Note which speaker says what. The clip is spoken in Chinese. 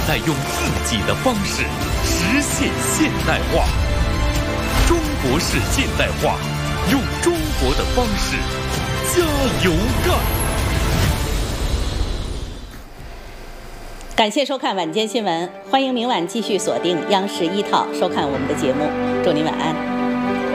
Speaker 1: 在用自己的方式实现现代化。中国式现代化，用中国的方式加油干！
Speaker 2: 感谢收看晚间新闻，欢迎明晚继续锁定央视一套收看我们的节目。祝您晚安。